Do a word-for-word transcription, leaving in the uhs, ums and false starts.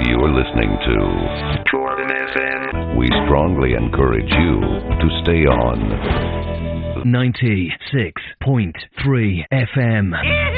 You're listening to Jordan F M. We strongly encourage you to stay on ninety-six point three F M. Yeah!